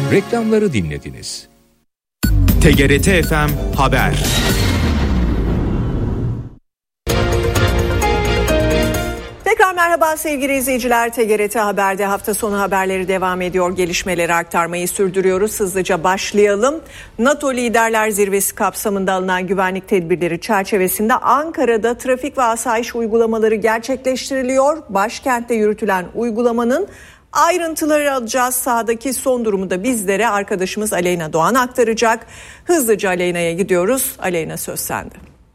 Reklamları dinlediniz. TGRT FM Haber. Tekrar merhaba sevgili izleyiciler. TGRT Haber'de hafta sonu haberleri devam ediyor. Gelişmeleri aktarmayı sürdürüyoruz. Hızlıca başlayalım. NATO Liderler Zirvesi kapsamında alınan güvenlik tedbirleri çerçevesinde Ankara'da trafik ve asayiş uygulamaları gerçekleştiriliyor. Başkentte yürütülen uygulamanın ayrıntıları alacağız. Sahadaki son durumu da bizlere arkadaşımız Aleyna Doğan aktaracak. Hızlıca Aleyna'ya gidiyoruz. Aleyna, söz sende.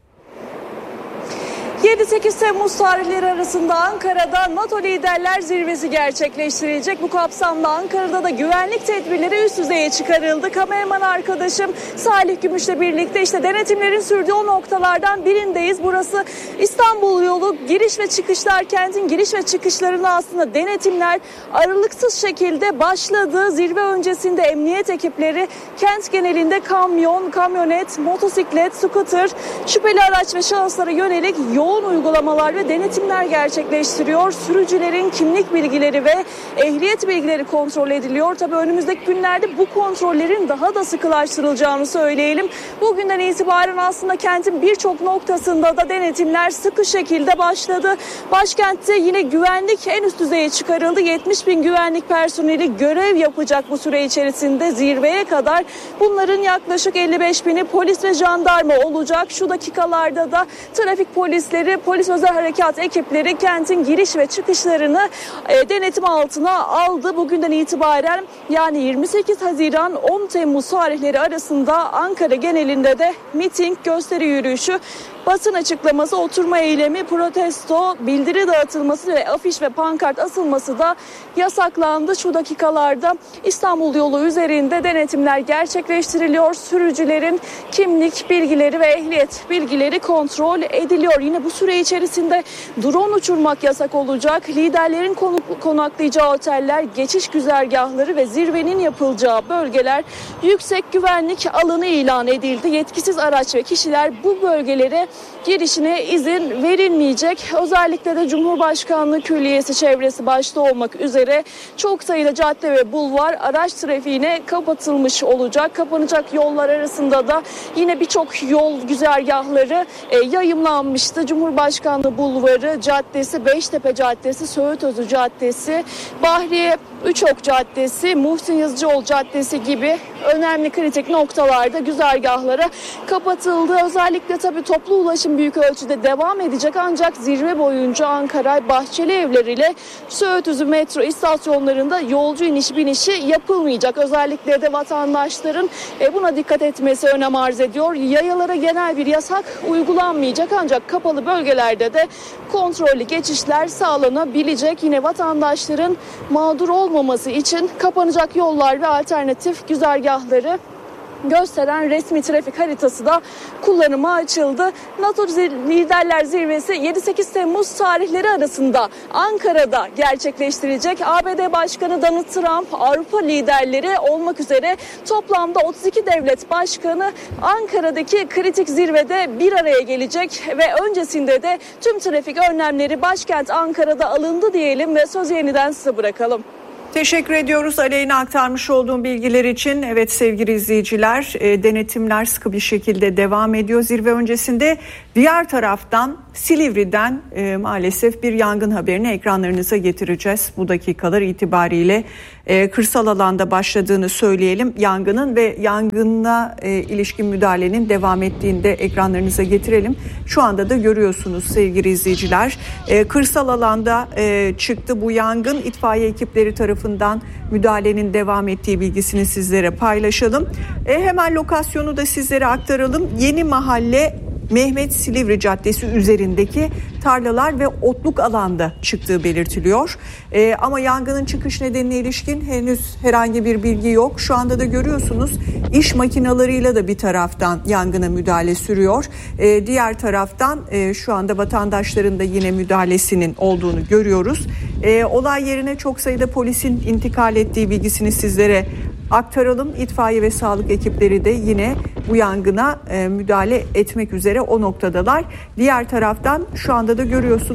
7-8 Temmuz tarihleri arasında Ankara'da NATO Liderler Zirvesi gerçekleştirilecek. Bu kapsamda Ankara'da da güvenlik tedbirleri üst düzeye çıkarıldı. Kameraman arkadaşım Salih Gümüş'le birlikte işte denetimlerin sürdüğü o noktalardan birindeyiz. Burası İstanbul yolu, giriş ve çıkışlar, kentin giriş ve çıkışlarında aslında denetimler aralıksız şekilde başladı. Zirve öncesinde emniyet ekipleri kent genelinde kamyon, kamyonet, motosiklet, scooter, şüpheli araç ve şahıslara yönelik yoğun uygulamalar ve denetimler gerçekleştiriyor. Sürücülerin kimlik bilgileri ve ehliyet bilgileri kontrol ediliyor. Tabii önümüzdeki günlerde bu kontrollerin daha da sıkılaştırılacağını söyleyelim. Bugünden itibaren aslında kentin birçok noktasında da denetimler sıkı şekilde başladı. Başkentte yine güvenlik en üst düzeye çıkarıldı. 70 bin güvenlik personeli görev yapacak bu süre içerisinde zirveye kadar. Bunların yaklaşık 55 bini polis ve jandarma olacak. Şu dakikalarda da trafik polisleri, polis özel harekat ekipleri kentin giriş ve çıkışlarını denetim altına aldı. Bugünden itibaren yani 28 Haziran 10 Temmuz tarihleri arasında Ankara genelinde de miting, gösteri yürüyüşü, basın açıklaması, oturma eylemi, protesto, bildiri dağıtılması ve afiş ve pankart asılması da yasaklandı. Şu dakikalarda İstanbul yolu üzerinde denetimler gerçekleştiriliyor. Sürücülerin kimlik bilgileri ve ehliyet bilgileri kontrol ediliyor. Yine bu süre içerisinde drone uçurmak yasak olacak. Liderlerin konaklayacağı oteller, geçiş güzergahları ve zirvenin yapılacağı bölgeler yüksek güvenlik alanı ilan edildi. Yetkisiz araç ve kişiler bu bölgelere girişine izin verilmeyecek. Özellikle de Cumhurbaşkanlığı Külliyesi çevresi başta olmak üzere çok sayıda cadde ve bulvar araç trafiğine kapatılmış olacak. Kapanacak yollar arasında da yine birçok yol güzergahları yayımlanmıştı. Cumhurbaşkanlığı Bulvarı Caddesi, Beştepe Caddesi, Söğütözü Caddesi, Bahriye Üçok Caddesi, Muhsin Yazıcıoğlu Caddesi gibi önemli kritik noktalarda güzergahlara kapatıldı. Özellikle tabii toplu ulaşım büyük ölçüde devam edecek ancak zirve boyunca Ankara Bahçelievler ile Söğütözü metro istasyonlarında yolcu iniş binişi yapılmayacak. Özellikle de vatandaşların buna dikkat etmesi önem arz ediyor. Yayalara genel bir yasak uygulanmayacak ancak kapalı bölgelerde de kontrollü geçişler sağlanabilecek. Yine vatandaşların mağdur olmaması için kapanacak yollar ve alternatif güzergahları gösteren resmi trafik haritası da kullanıma açıldı. NATO Liderler Zirvesi 7-8 Temmuz tarihleri arasında Ankara'da gerçekleştirilecek. ABD Başkanı Donald Trump, Avrupa liderleri olmak üzere toplamda 32 devlet başkanı Ankara'daki kritik zirvede bir araya gelecek ve öncesinde de tüm trafik önlemleri başkent Ankara'da alındı diyelim ve sözü yeniden size bırakalım. Teşekkür ediyoruz Aleyna aktarmış olduğum bilgiler için. Evet sevgili izleyiciler, denetimler sıkı bir şekilde devam ediyor zirve öncesinde. Diğer taraftan Silivri'den maalesef bir yangın haberini ekranlarınıza getireceğiz. Bu dakikalar itibariyle kırsal alanda başladığını söyleyelim yangının ve yangınla ilişkin müdahalenin devam ettiğini de ekranlarınıza getirelim. Şu anda da görüyorsunuz sevgili izleyiciler. Kırsal alanda çıktı bu yangın. İtfaiye ekipleri tarafından müdahalenin devam ettiği bilgisini sizlere paylaşalım. Hemen lokasyonu da sizlere aktaralım. Yeni Mahalle Mehmet Silivri Caddesi üzerindeki tarlalar ve otluk alanda çıktığı belirtiliyor. Ama yangının çıkış nedenine ilişkin henüz herhangi bir bilgi yok. Şu anda da görüyorsunuz iş makinalarıyla da bir taraftan yangına müdahale sürüyor. Diğer taraftan şu anda vatandaşların da yine müdahalesinin olduğunu görüyoruz. Olay yerine çok sayıda polisin intikal ettiği bilgisini sizlere aktaralım. İtfaiye ve sağlık ekipleri de yine bu yangına müdahale etmek üzere o noktadalar. Diğer taraftan şu anda da görüyorsunuz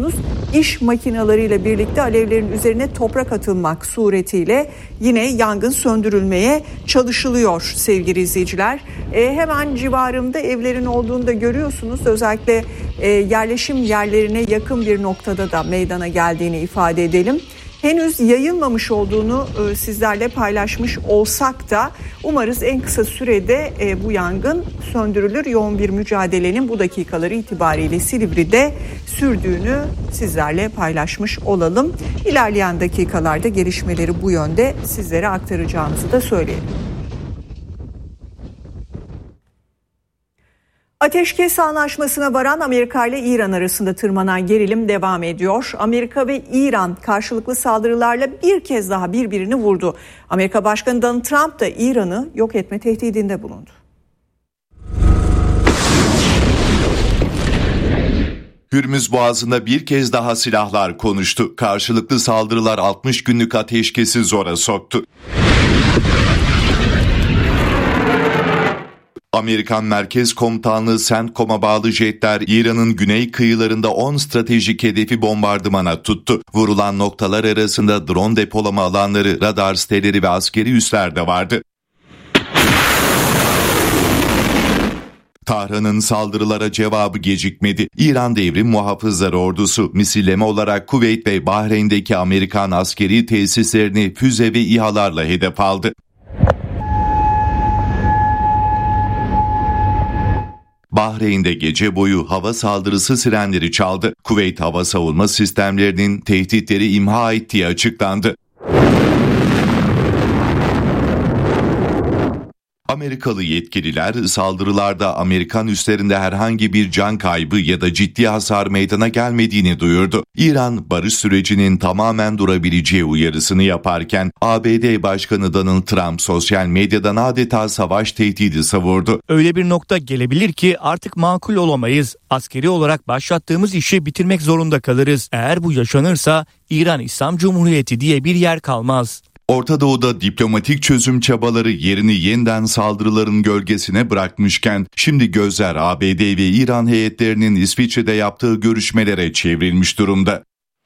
iş makineleriyle birlikte alevlerin üzerine toprak atılmak suretiyle yine yangın söndürülmeye çalışılıyor sevgili izleyiciler. Hemen civarımda evlerin olduğunu da görüyorsunuz. Özellikle yerleşim yerlerine yakın bir noktada da meydana geldiğini ifade edelim. Henüz yayılmamış olduğunu sizlerle paylaşmış olsak da umarız en kısa sürede bu yangın söndürülür. Yoğun bir mücadelenin bu dakikaları itibariyle Silivri'de sürdüğünü sizlerle paylaşmış olalım. İlerleyen dakikalarda gelişmeleri bu yönde sizlere aktaracağımızı da söyleyelim. Ateşkes anlaşmasına varan Amerika ile İran arasında tırmanan gerilim devam ediyor. Amerika ve İran karşılıklı saldırılarla bir kez daha birbirini vurdu. Amerika Başkanı Donald Trump da İran'ı yok etme tehdidinde bulundu. Hürmüz Boğazı'nda bir kez daha silahlar konuştu. Karşılıklı saldırılar 60 günlük ateşkesi zora soktu. Amerikan Merkez Komutanlığı CENTCOM'a bağlı jetler İran'ın güney kıyılarında 10 stratejik hedefi bombardımana tuttu. Vurulan noktalar arasında drone depolama alanları, radar siteleri ve askeri üsler de vardı. Tahran'ın saldırılara cevabı gecikmedi. İran Devrim Muhafızları Ordusu misilleme olarak Kuveyt ve Bahreyn'deki Amerikan askeri tesislerini füze ve İHA'larla hedef aldı. Bahreyn'de gece boyu hava saldırısı sirenleri çaldı. Kuveyt hava savunma sistemlerinin tehditleri imha ettiği açıklandı. Amerikalı yetkililer saldırılarda Amerikan üslerinde herhangi bir can kaybı ya da ciddi hasar meydana gelmediğini duyurdu. İran barış sürecinin tamamen durabileceği uyarısını yaparken ABD Başkanı Donald Trump sosyal medyadan adeta savaş tehdidi savurdu. Öyle bir nokta gelebilir ki artık makul olamayız. Askeri olarak başlattığımız işi bitirmek zorunda kalırız. Eğer bu yaşanırsa İran İslam Cumhuriyeti diye bir yer kalmaz. Orta Doğu'da diplomatik çözüm çabaları yerini yeniden saldırıların gölgesine bırakmışken şimdi gözler ABD ve İran heyetlerinin İsviçre'de yaptığı görüşmelere çevrilmiş durumda.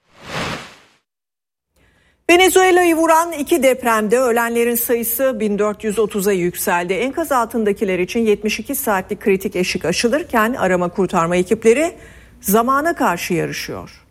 Venezuela'yı vuran 2 depremde ölenlerin sayısı 1430'a yükseldi. Enkaz altındakiler için 72 saatlik kritik eşik aşılırken arama kurtarma ekipleri zamana karşı yarışıyor.